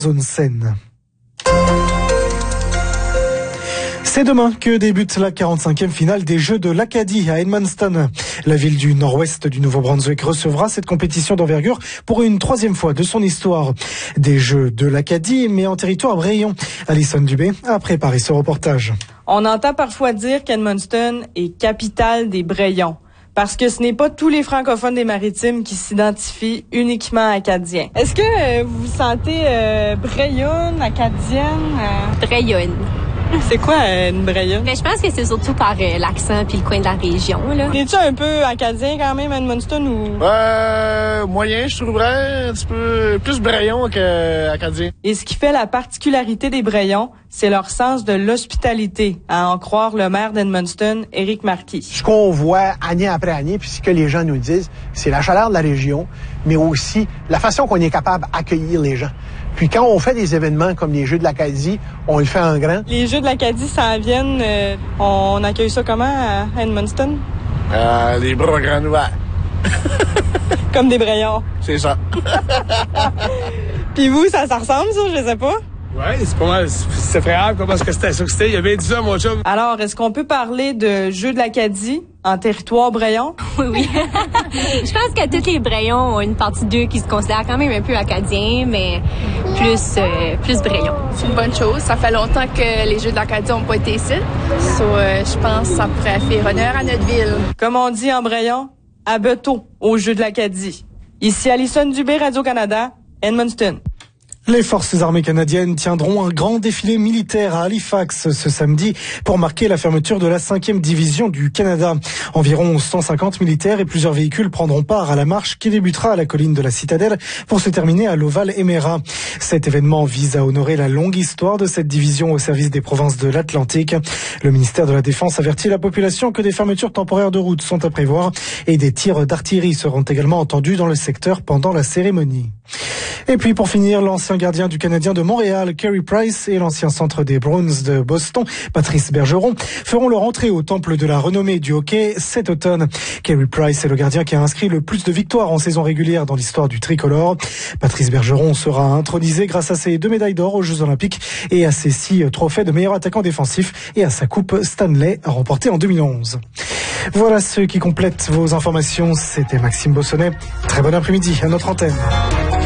Zone Seine. C'est demain que débute la 45e finale des Jeux de l'Acadie à Edmundston. La ville du nord-ouest du Nouveau-Brunswick recevra cette compétition d'envergure pour une troisième fois de son histoire. Des Jeux de l'Acadie, mais en territoire Braillon. Alison Dubé a préparé ce reportage. On entend parfois dire qu'Edmundston est capitale des Brayons. Parce que ce n'est pas tous les francophones des Maritimes qui s'identifient uniquement acadiens. Est-ce que vous vous sentez Brayonne, acadienne? Brayonne. C'est quoi une Brayonne? Ben, je pense que c'est surtout par l'accent puis le coin de la région, là. Es-tu un peu acadien quand même, Edmundston, ou? Moyen, je trouverais. Un petit peu plus Braillon qu'acadien. Et ce qui fait la particularité des Brayons, c'est leur sens de l'hospitalité, à en croire le maire d'Edmundston, Éric Marquis. Ce qu'on voit année après année, puis ce que les gens nous disent, c'est la chaleur de la région, mais aussi la façon qu'on est capable d'accueillir les gens. Puis quand on fait des événements comme les Jeux de l'Acadie, on le fait en grand. Les Jeux de l'Acadie s'en viennent. On accueille ça comment à Edmundston? Les bras grands ouverts. Comme des Brayons. C'est ça. Puis vous, ça ressemble, ça? Je sais pas. Ouais, c'est pas mal. C'est effrayable parce que c'était ça que c'était. Il y avait 10 ans, mon chum. Alors, est-ce qu'on peut parler de Jeux de l'Acadie en territoire Braillon? Oui. Je pense que tous les Brayons ont une partie d'eux qui se considèrent quand même un peu acadiens, mais plus Brayons. C'est une bonne chose. Ça fait longtemps que les Jeux de l'Acadie n'ont pas été ici. Je pense que ça pourrait faire honneur à notre ville. Comme on dit en Braillon, à Beto aux Jeux de l'Acadie. Ici Alison Dubé, Radio-Canada, Edmundston. Les forces armées canadiennes tiendront un grand défilé militaire à Halifax ce samedi pour marquer la fermeture de la 5e division du Canada. Environ 150 militaires et plusieurs véhicules prendront part à la marche qui débutera à la colline de la Citadelle pour se terminer à l'Oval Emera. Cet événement vise à honorer la longue histoire de cette division au service des provinces de l'Atlantique. Le ministère de la Défense avertit la population que des fermetures temporaires de routes sont à prévoir et des tirs d'artillerie seront également entendus dans le secteur pendant la cérémonie. Et puis pour finir, l'ancien gardien du Canadien de Montréal, Carey Price, et l'ancien centre des Bruins de Boston, Patrice Bergeron, feront leur entrée au temple de la renommée du hockey cet automne. Carey Price est le gardien qui a inscrit le plus de victoires en saison régulière dans l'histoire du tricolore. Patrice Bergeron sera intronisé grâce à ses 2 médailles d'or aux Jeux Olympiques et à ses 6 trophées de meilleur attaquant défensif et à sa coupe Stanley remportée en 2011. Voilà ce qui complète vos informations. C'était Maxime Bossonnet. Très bon après-midi à notre antenne.